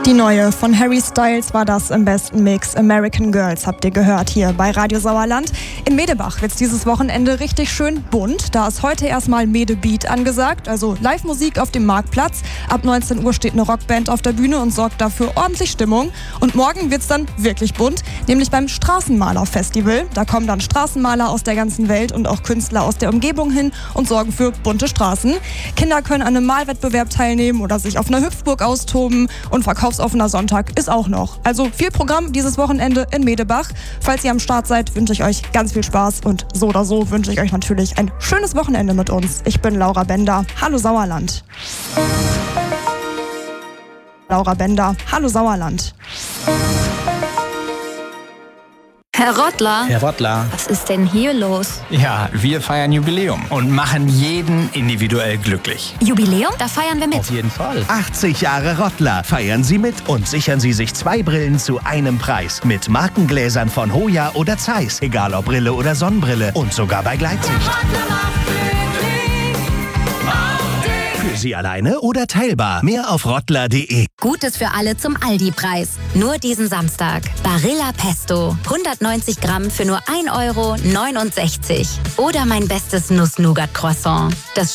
Die neue von Harry Styles war das im besten Mix. American Girls habt ihr gehört hier bei Radio Sauerland. In Medebach wird's dieses Wochenende richtig schön bunt. Da ist heute erstmal Medebeat angesagt, also Live-Musik auf dem Marktplatz. Ab 19 Uhr steht eine Rockband auf der Bühne und sorgt dafür ordentlich Stimmung. Und morgen wird's dann wirklich bunt, nämlich beim Straßenmaler-Festival. Da kommen dann Straßenmaler aus der ganzen Welt und auch Künstler aus der Umgebung hin und sorgen für bunte Straßen. Kinder können an einem Malwettbewerb teilnehmen oder sich auf einer Hüpfburg austoben und verkaufsoffener Sonntag ist auch noch. Also viel Programm dieses Wochenende in Medebach. Falls ihr am Start seid, wünsche ich euch ganz viel Spaß und so oder so wünsche ich euch natürlich ein schönes Wochenende mit uns. Ich bin Laura Bender. Hallo Sauerland. Laura Bender. Hallo Sauerland. Herr Rottler? Herr Rottler. Was ist denn hier los? Ja, wir feiern Jubiläum und machen jeden individuell glücklich. Jubiläum? Da feiern wir mit. Auf jeden Fall. 80 Jahre Rottler. Feiern Sie mit und sichern Sie sich 2 Brillen zu einem Preis. Mit Markengläsern von Hoya oder Zeiss. Egal ob Brille oder Sonnenbrille. Und sogar bei Gleitsicht. Für Sie alleine oder teilbar. Mehr auf rottler.de. Gutes für alle zum Aldi-Preis. Nur diesen Samstag. Barilla Pesto. 190 Gramm für nur 1,69 € Oder mein bestes Nuss-Nougat-Croissant. Das